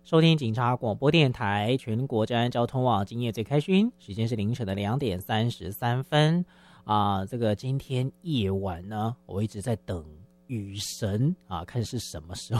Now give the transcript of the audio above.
收听警察广播电台全国治安交通网，今夜最开心，时间是凌晨的2:33这个今天夜晚呢，我一直在等雨神看是什么时候